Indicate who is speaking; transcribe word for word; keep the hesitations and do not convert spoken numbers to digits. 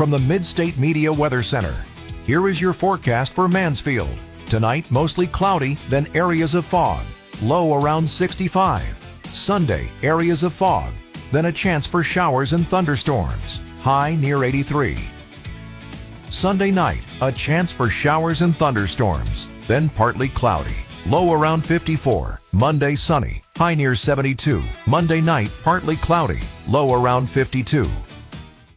Speaker 1: from the Mid-State Media Weather Center. Here is your forecast for Mansfield. Tonight, mostly cloudy, then areas of fog. Low around sixty-five. Sunday, areas of fog, then a chance for showers and thunderstorms. High near eighty-three. Sunday night, a chance for showers and thunderstorms, then partly cloudy. Low around fifty-four. Monday, sunny. High near seventy-two. Monday night, partly cloudy. Low around fifty-two.